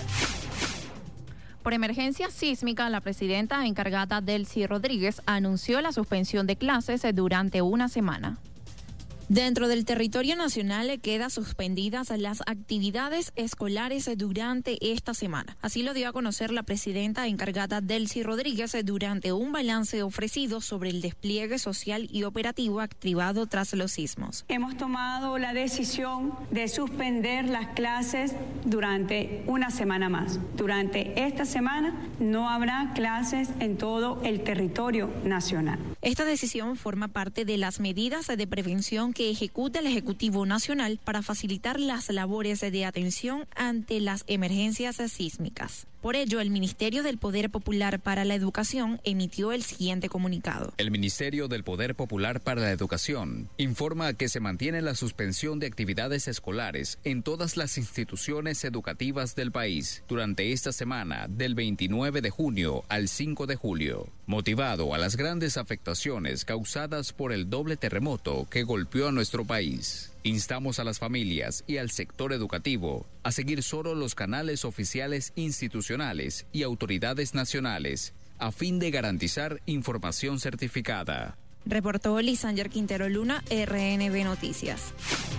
Speaker 11: Por emergencia sísmica, la presidenta encargada Delcy Rodríguez anunció la suspensión de clases durante una semana. Dentro del territorio nacional quedan suspendidas las actividades escolares durante esta semana. Así lo dio a conocer la presidenta encargada Delcy Rodríguez durante un balance ofrecido sobre el despliegue social y operativo activado tras los sismos.
Speaker 8: Hemos tomado la decisión de suspender las clases durante una semana más. Durante esta semana no habrá clases en todo el territorio nacional.
Speaker 11: Esta decisión forma parte de las medidas de prevención que que ejecuta el Ejecutivo Nacional para facilitar las labores de atención ante las emergencias sísmicas. Por ello, el Ministerio del Poder Popular para la Educación emitió el siguiente comunicado.
Speaker 14: El Ministerio del Poder Popular para la Educación informa que se mantiene la suspensión de actividades escolares en todas las instituciones educativas del país durante esta semana del veintinueve de junio al cinco de julio, motivado a las grandes afectaciones causadas por el doble terremoto que golpeó a nuestro país. Instamos a las familias y al sector educativo a seguir solo los canales oficiales institucionales y autoridades nacionales a fin de garantizar información certificada.
Speaker 11: Reportó Lisander Quintero Luna, R N B Noticias.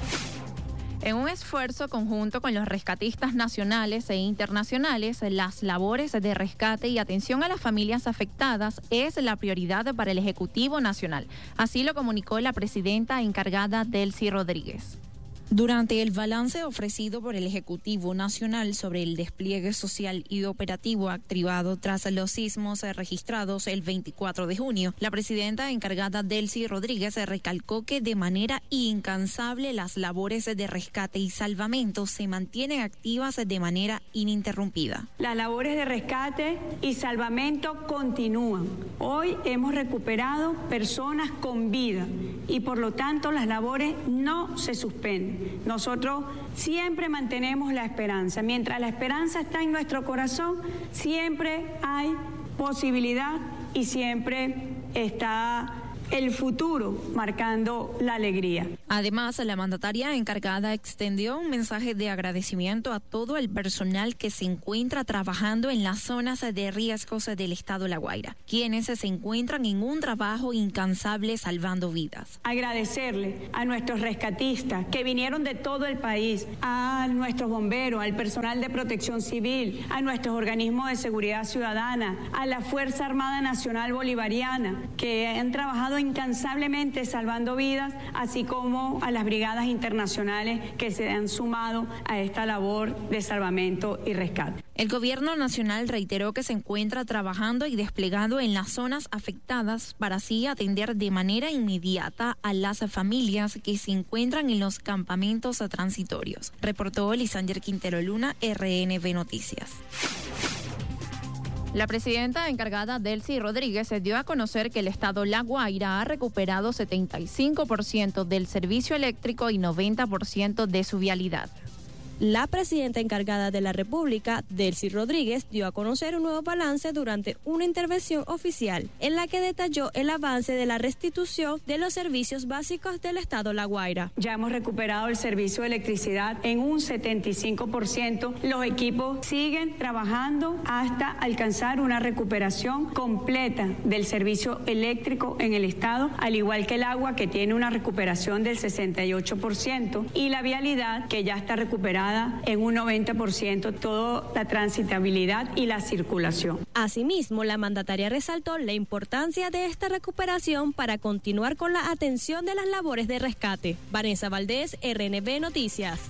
Speaker 11: En un esfuerzo conjunto con los rescatistas nacionales e internacionales, las labores de rescate y atención a las familias afectadas es la prioridad para el Ejecutivo Nacional. Así lo comunicó la presidenta encargada Delcy Rodríguez. Durante el balance ofrecido por el Ejecutivo Nacional sobre el despliegue social y operativo activado tras los sismos registrados el veinticuatro de junio, la presidenta encargada Delcy Rodríguez recalcó que de manera incansable las labores de rescate y salvamento se mantienen activas de manera ininterrumpida.
Speaker 8: Las labores de rescate y salvamento continúan. Hoy hemos recuperado personas con vida y por lo tanto las labores no se suspenden. Nosotros siempre mantenemos la esperanza. Mientras la esperanza está en nuestro corazón, siempre hay posibilidad y siempre está el futuro marcando la alegría.
Speaker 11: Además, la mandataria encargada extendió un mensaje de agradecimiento a todo el personal que se encuentra trabajando en las zonas de riesgos del estado La Guaira, quienes se encuentran en un trabajo incansable salvando vidas.
Speaker 8: Agradecerle a nuestros rescatistas que vinieron de todo el país, a nuestros bomberos, al personal de protección civil, a nuestros organismos de seguridad ciudadana, a la Fuerza Armada Nacional Bolivariana, que han trabajado incansablemente salvando vidas, así como a las brigadas internacionales que se han sumado a esta labor de salvamento y rescate.
Speaker 11: El gobierno nacional reiteró que se encuentra trabajando y desplegado en las zonas afectadas para así atender de manera inmediata a las familias que se encuentran en los campamentos transitorios. Reportó Lisander Quintero Luna, R N B Noticias. La presidenta encargada Delcy Rodríguez dio a conocer que el estado La Guaira ha recuperado setenta y cinco por ciento del servicio eléctrico y noventa por ciento de su vialidad.
Speaker 15: La presidenta encargada de la República, Delcy Rodríguez, dio a conocer un nuevo balance durante una intervención oficial en la que detalló el avance de la restitución de los servicios básicos del estado La Guaira.
Speaker 8: Ya hemos recuperado el servicio de electricidad en un setenta y cinco por ciento. Los equipos siguen trabajando hasta alcanzar una recuperación completa del servicio eléctrico en el estado, al igual que el agua, que tiene una recuperación del sesenta y ocho por ciento, y la vialidad, que ya está recuperada en un noventa por ciento, toda la transitabilidad y la circulación.
Speaker 15: Asimismo, la mandataria resaltó la importancia de esta recuperación para continuar con la atención de las labores de rescate. Vanessa Valdés, R N B Noticias.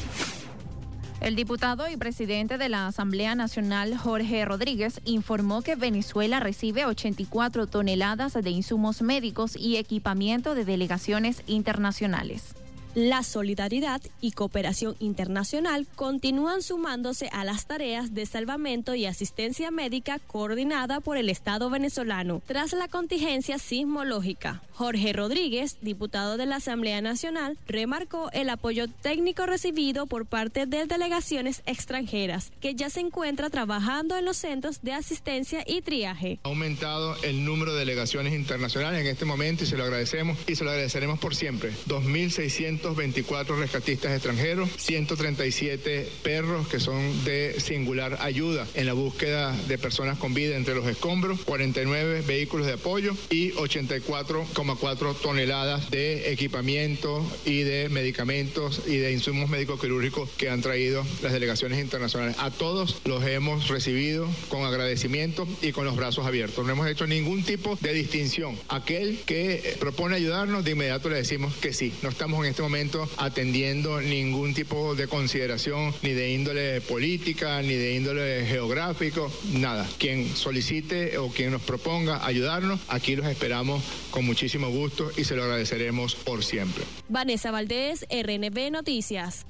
Speaker 11: El diputado y presidente de la Asamblea Nacional, Jorge Rodríguez, informó que Venezuela recibe ochenta y cuatro toneladas de insumos médicos y equipamiento de delegaciones internacionales.
Speaker 15: La solidaridad y cooperación internacional continúan sumándose a las tareas de salvamento y asistencia médica coordinada por el Estado venezolano tras la contingencia sismológica. Jorge Rodríguez, diputado de la Asamblea Nacional, remarcó el apoyo técnico recibido por parte de delegaciones extranjeras, que ya se encuentra trabajando en los centros de asistencia y triaje.
Speaker 9: Ha aumentado el número de delegaciones internacionales en este momento y se lo agradecemos y se lo agradeceremos por siempre. dos mil seiscientos veinticuatro rescatistas extranjeros, ciento treinta y siete perros que son de singular ayuda en la búsqueda de personas con vida entre los escombros, cuarenta y nueve vehículos de apoyo y ochenta y cuatro coma cuatro toneladas de equipamiento y de medicamentos y de insumos médico-quirúrgicos que han traído las delegaciones internacionales. A todos los hemos recibido con agradecimiento y con los brazos abiertos. No hemos hecho ningún tipo de distinción. Aquel que propone ayudarnos, de inmediato le decimos que sí. No estamos en este momento atendiendo ningún tipo de consideración ni de índole política, ni de índole geográfico, nada. Quien solicite o quien nos proponga ayudarnos, aquí los esperamos con muchísimo gusto y se lo agradeceremos por siempre.
Speaker 15: Vanessa Valdés, R N B Noticias.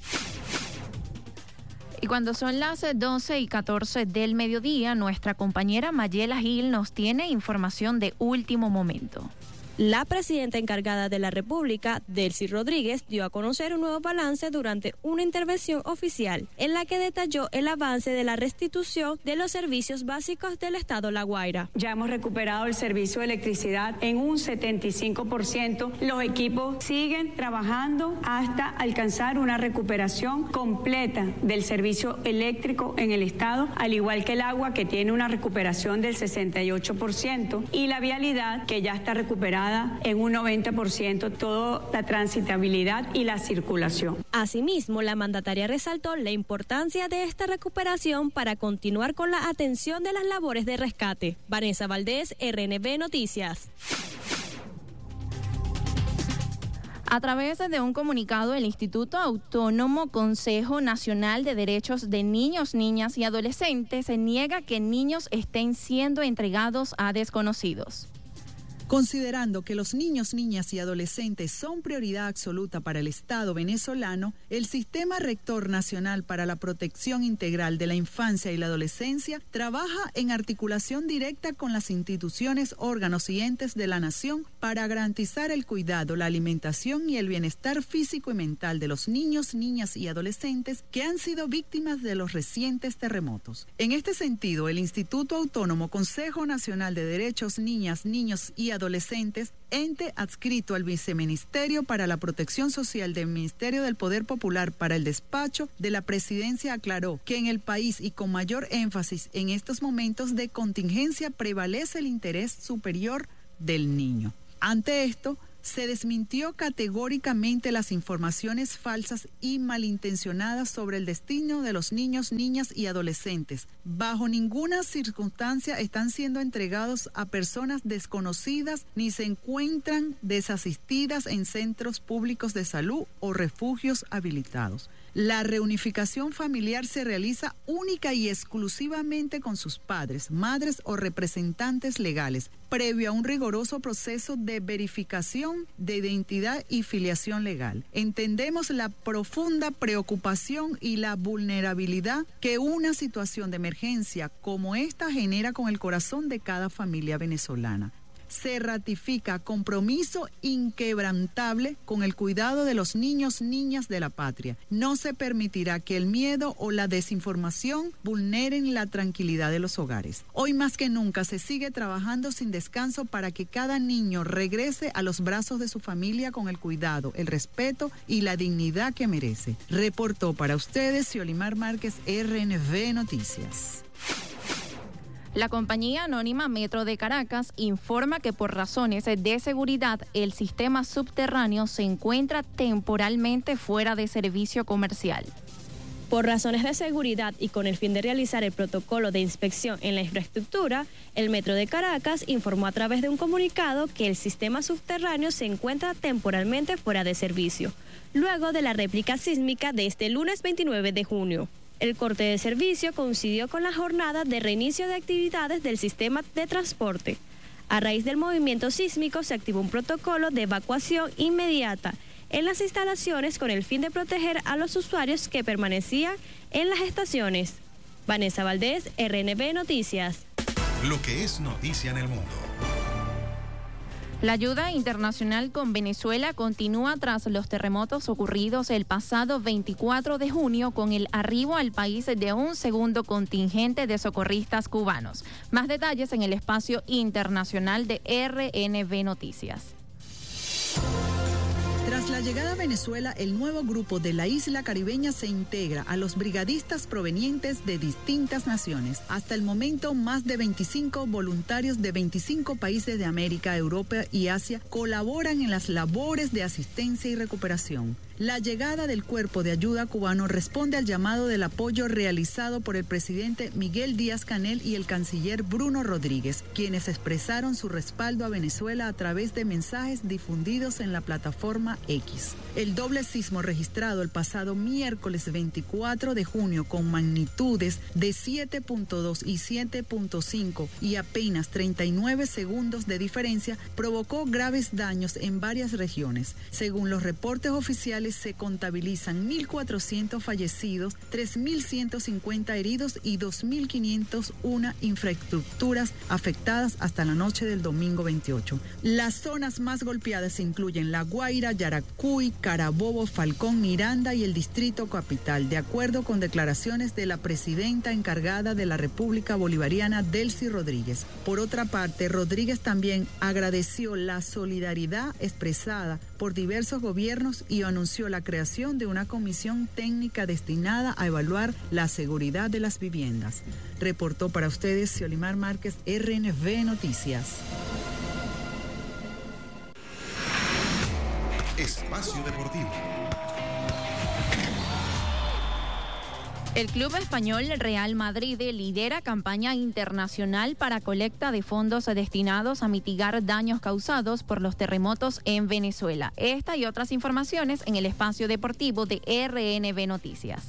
Speaker 11: Y cuando son las doce y catorce del mediodía, nuestra compañera Mayela Gil nos tiene información de último momento.
Speaker 15: La presidenta encargada de la República, Delcy Rodríguez, dio a conocer un nuevo balance durante una intervención oficial en la que detalló el avance de la restitución de los servicios básicos del estado La Guaira.
Speaker 8: Ya hemos recuperado el servicio de electricidad en un setenta y cinco por ciento. Los equipos siguen trabajando hasta alcanzar una recuperación completa del servicio eléctrico en el estado, al igual que el agua, que tiene una recuperación del sesenta y ocho por ciento, y la vialidad, que ya está recuperada en un noventa por ciento, toda la transitabilidad y la circulación.
Speaker 15: Asimismo, la mandataria resaltó la importancia de esta recuperación para continuar con la atención de las labores de rescate. Vanessa Valdés, R N B Noticias.
Speaker 11: A través de un comunicado, el Instituto Autónomo Consejo Nacional de Derechos de Niños, Niñas y Adolescentes se niega que niños estén siendo entregados a desconocidos.
Speaker 16: Considerando que los niños, niñas y adolescentes son prioridad absoluta para el Estado venezolano, el Sistema Rector Nacional para la Protección Integral de la Infancia y la Adolescencia trabaja en articulación directa con las instituciones, órganos y entes de la nación para garantizar el cuidado, la alimentación y el bienestar físico y mental de los niños, niñas y adolescentes que han sido víctimas de los recientes terremotos. En este sentido, el Instituto Autónomo Consejo Nacional de Derechos, Niñas, Niños y Adolescentes, ente adscrito al Viceministerio para la Protección Social del Ministerio del Poder Popular para el despacho de la Presidencia, aclaró que en el país y con mayor énfasis en estos momentos de contingencia prevalece el interés superior del niño. Ante esto, se desmintió categóricamente las informaciones falsas y malintencionadas sobre el destino de los niños, niñas y adolescentes. Bajo ninguna circunstancia están siendo entregados a personas desconocidas ni se encuentran desasistidas en centros públicos de salud o refugios habilitados. La reunificación familiar se realiza única y exclusivamente con sus padres, madres o representantes legales, previo a un riguroso proceso de verificación de identidad y filiación legal. Entendemos la profunda preocupación y la vulnerabilidad que una situación de emergencia como esta genera con el corazón de cada familia venezolana. Se ratifica compromiso inquebrantable con el cuidado de los niños, niñas de la patria. No se permitirá que el miedo o la desinformación vulneren la tranquilidad de los hogares. Hoy más que nunca se sigue trabajando sin descanso para que cada niño regrese a los brazos de su familia con el cuidado, el respeto y la dignidad que merece. Reportó para ustedes Siolimar Márquez, R N V Noticias.
Speaker 11: La compañía anónima Metro de Caracas informa que por razones de seguridad el sistema subterráneo se encuentra temporalmente fuera de servicio comercial.
Speaker 15: Por razones de seguridad y con el fin de realizar el protocolo de inspección en la infraestructura, el Metro de Caracas informó a través de un comunicado que el sistema subterráneo se encuentra temporalmente fuera de servicio, luego de la réplica sísmica de este lunes veintinueve de junio. El corte de servicio coincidió con la jornada de reinicio de actividades del sistema de transporte. A raíz del movimiento sísmico se activó un protocolo de evacuación inmediata en las instalaciones con el fin de proteger a los usuarios que permanecían en las estaciones. Vanessa Valdés, R N V Noticias.
Speaker 3: Lo que es noticia en el mundo.
Speaker 11: La ayuda internacional con Venezuela continúa tras los terremotos ocurridos el pasado veinticuatro de junio con el arribo al país de un segundo contingente de socorristas cubanos. Más detalles en el espacio internacional de R N V Noticias.
Speaker 16: Tras la llegada a Venezuela, el nuevo grupo de la isla caribeña se integra a los brigadistas provenientes de distintas naciones. Hasta el momento, más de veinticinco voluntarios de veinticinco países de América, Europa y Asia colaboran en las labores de asistencia y recuperación. La llegada del Cuerpo de Ayuda cubano responde al llamado del apoyo realizado por el presidente Miguel Díaz-Canel y el canciller Bruno Rodríguez, quienes expresaron su respaldo a Venezuela a través de mensajes difundidos en la plataforma X. El doble sismo registrado el pasado miércoles veinticuatro de junio con magnitudes de siete punto dos y siete punto cinco y apenas treinta y nueve segundos de diferencia provocó graves daños en varias regiones. Según los reportes oficiales, se contabilizan mil cuatrocientos fallecidos, tres mil ciento cincuenta heridos y dos mil quinientas una infraestructuras afectadas hasta la noche del domingo veintiocho. Las zonas más golpeadas incluyen La Guaira, Yaracuy, Carabobo, Falcón, Miranda y el Distrito Capital, de acuerdo con declaraciones de la presidenta encargada de la República Bolivariana, Delcy Rodríguez. Por otra parte, Rodríguez también agradeció la solidaridad expresada por diversos gobiernos y anunció la creación de una comisión técnica destinada a evaluar la seguridad de las viviendas. Reportó para ustedes Siolimar Márquez, R N V Noticias.
Speaker 3: Espacio Deportivo.
Speaker 11: El club español Real Madrid lidera campaña internacional para colecta de fondos destinados a mitigar daños causados por los terremotos en Venezuela. Esta y otras informaciones en el espacio deportivo de R N B Noticias.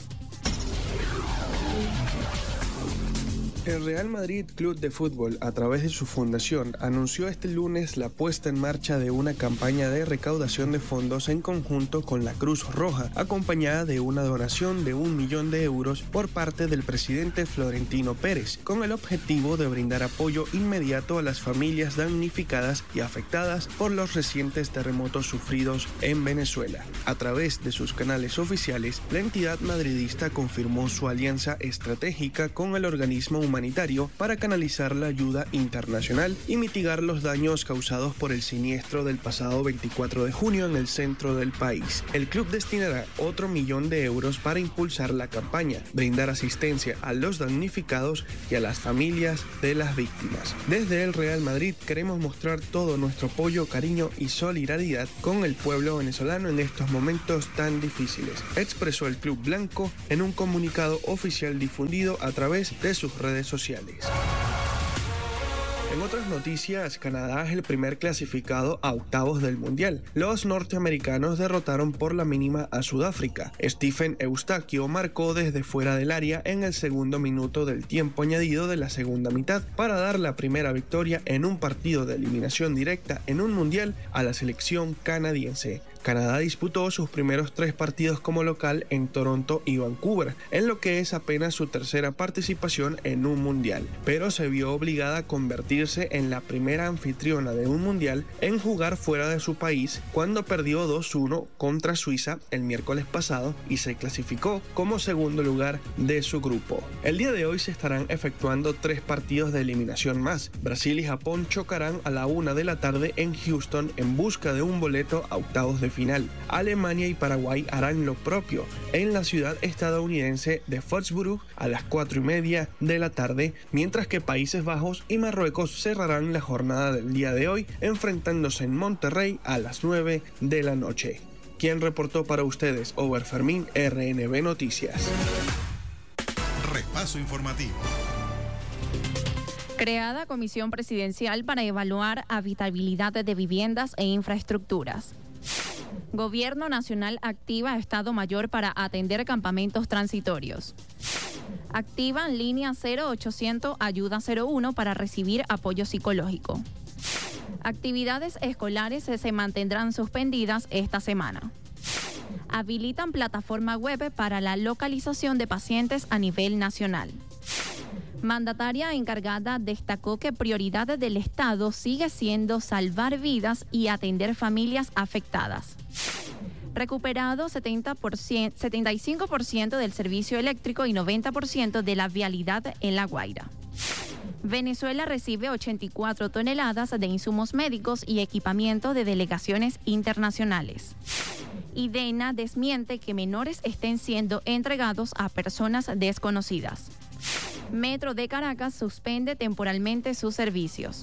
Speaker 17: El Real Madrid Club de Fútbol, a través de su fundación, anunció este lunes la puesta en marcha de una campaña de recaudación de fondos en conjunto con la Cruz Roja, acompañada de una donación de un millón de euros por parte del presidente Florentino Pérez, con el objetivo de brindar apoyo inmediato a las familias damnificadas y afectadas por los recientes terremotos sufridos en Venezuela. A través de sus canales oficiales, la entidad madridista confirmó su alianza estratégica con el organismo humanitario para canalizar la ayuda internacional y mitigar los daños causados por el siniestro del pasado veinticuatro de junio en el centro del país. El club destinará otro millón de euros para impulsar la campaña, brindar asistencia a los damnificados y a las familias de las víctimas. Desde el Real Madrid queremos mostrar todo nuestro apoyo, cariño y solidaridad con el pueblo venezolano en estos momentos tan difíciles, expresó el club blanco en un comunicado oficial difundido a través de sus redes sociales. En otras noticias, Canadá es el primer clasificado a octavos del Mundial. Los norteamericanos derrotaron por la mínima a Sudáfrica. Stephen Eustaquio marcó desde fuera del área en el segundo minuto del tiempo añadido de la segunda mitad para dar la primera victoria en un partido de eliminación directa en un Mundial a la selección canadiense. Canadá disputó sus primeros tres partidos como local en Toronto y Vancouver, en lo que es apenas su tercera participación en un mundial, pero se vio obligada a convertirse en la primera anfitriona de un mundial en jugar fuera de su país cuando perdió dos uno contra Suiza el miércoles pasado y se clasificó como segundo lugar de su grupo. El día de hoy se estarán efectuando tres partidos de eliminación más. Brasil y Japón chocarán a la una de la tarde en Houston en busca de un boleto a octavos de final. Alemania y Paraguay harán lo propio en la ciudad estadounidense de Foxborough a las cuatro y media de la tarde, mientras que Países Bajos y Marruecos cerrarán la jornada del día de hoy enfrentándose en Monterrey a las nueve de la noche. Quien reportó para ustedes, Over Fermín, R N B Noticias.
Speaker 3: Repaso informativo.
Speaker 11: Creada Comisión Presidencial para evaluar habitabilidad de viviendas e infraestructuras. Gobierno Nacional activa Estado Mayor para atender campamentos transitorios. Activan línea cero ochocientos Ayuda cero uno para recibir apoyo psicológico. Actividades escolares se mantendrán suspendidas esta semana. Habilitan plataforma web para la localización de pacientes a nivel nacional. Mandataria encargada destacó que prioridad del Estado sigue siendo salvar vidas y atender familias afectadas. Recuperado setenta por ciento, setenta y cinco por ciento del servicio eléctrico y noventa por ciento de la vialidad en La Guaira. Venezuela recibe ochenta y cuatro toneladas de insumos médicos y equipamiento de delegaciones internacionales. IDENA desmiente que menores estén siendo entregados a personas desconocidas. Metro de Caracas suspende temporalmente sus servicios.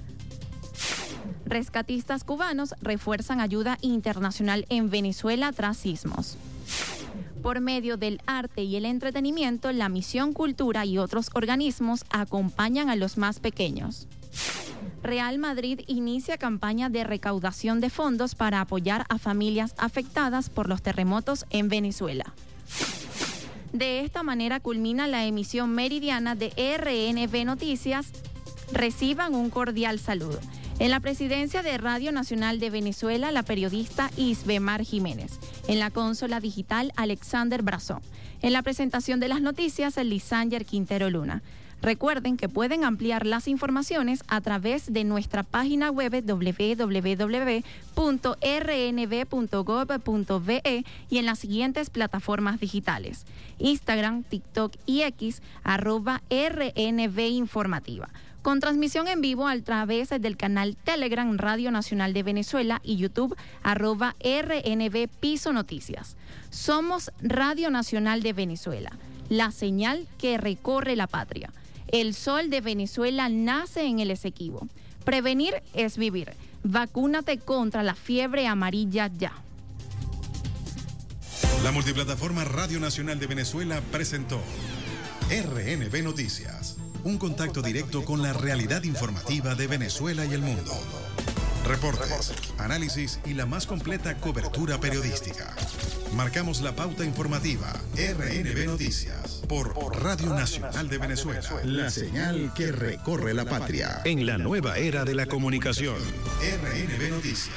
Speaker 11: Rescatistas cubanos refuerzan ayuda internacional en Venezuela tras sismos. Por medio del arte y el entretenimiento, la Misión Cultura y otros organismos acompañan a los más pequeños. Real Madrid inicia campaña de recaudación de fondos para apoyar a familias afectadas por los terremotos en Venezuela. De esta manera culmina la emisión meridiana de R N B Noticias. Reciban un cordial saludo. En la presidencia de Radio Nacional de Venezuela, la periodista Isbemar Jiménez. En la consola digital, Alexander Brazón. En la presentación de las noticias, Lisanger Quintero Luna. Recuerden que pueden ampliar las informaciones a través de nuestra página web doble u doble u doble u punto r n b punto gov punto b e y en las siguientes plataformas digitales: Instagram, TikTok y X, arroba R N B Informativa. Con transmisión en vivo a través del canal Telegram Radio Nacional de Venezuela y YouTube, arroba R N B Piso Noticias. Somos Radio Nacional de Venezuela, la señal que recorre la patria. El sol de Venezuela nace en el Esequibo. Prevenir es vivir. Vacúnate contra la fiebre amarilla ya.
Speaker 3: La La multiplataforma Radio Nacional de Venezuela presentó R N B Noticias, un contacto directo con la realidad informativa de Venezuela y el mundo. Reportes, análisis y la más completa cobertura periodística. Marcamos la pauta informativa. R N B Noticias por Radio Nacional de Venezuela.
Speaker 18: La señal que recorre la patria en la nueva era de la comunicación.
Speaker 3: R N B Noticias.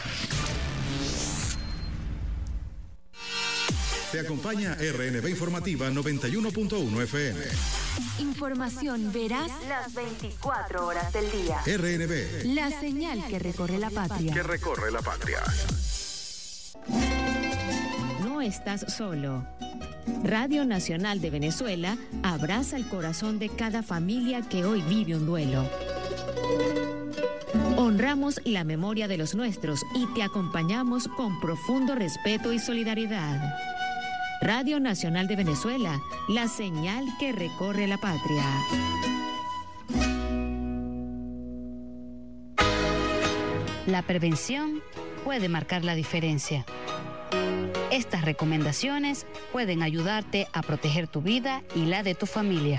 Speaker 18: Te acompaña R N B Informativa noventa y uno punto uno F M.
Speaker 10: Información veraz
Speaker 19: las veinticuatro horas del día.
Speaker 18: R N B.
Speaker 10: La señal que recorre la patria.
Speaker 18: Que recorre la patria.
Speaker 4: No estás solo. Radio Nacional de Venezuela abraza el corazón de cada familia que hoy vive un duelo. Honramos la memoria de los nuestros y te acompañamos con profundo respeto y solidaridad. Radio Nacional de Venezuela, la señal que recorre la patria.
Speaker 5: La prevención puede marcar la diferencia. Estas recomendaciones pueden ayudarte a proteger tu vida y la de tu familia.